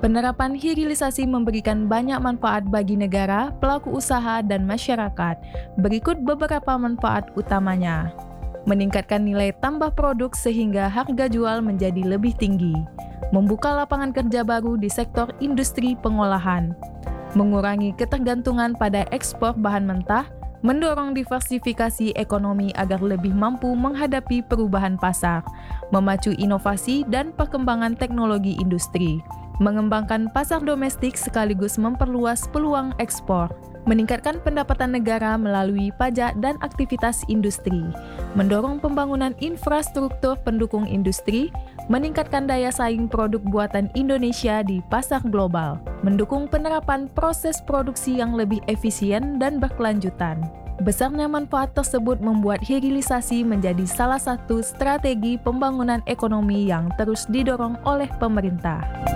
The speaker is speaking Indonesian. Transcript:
Penerapan hilirisasi memberikan banyak manfaat bagi negara, pelaku usaha, dan masyarakat. Berikut beberapa manfaat utamanya. Meningkatkan nilai tambah produk sehingga harga jual menjadi lebih tinggi. Membuka lapangan kerja baru di sektor industri pengolahan. Mengurangi ketergantungan pada ekspor bahan mentah, mendorong diversifikasi ekonomi agar lebih mampu menghadapi perubahan pasar, memacu inovasi dan perkembangan teknologi industri, mengembangkan pasar domestik sekaligus memperluas peluang ekspor, meningkatkan pendapatan negara melalui pajak dan aktivitas industri, mendorong pembangunan infrastruktur pendukung industri, meningkatkan daya saing produk buatan Indonesia di pasar global, mendukung penerapan proses produksi yang lebih efisien dan berkelanjutan. Besarnya manfaat tersebut membuat hilirisasi menjadi salah satu strategi pembangunan ekonomi yang terus didorong oleh pemerintah.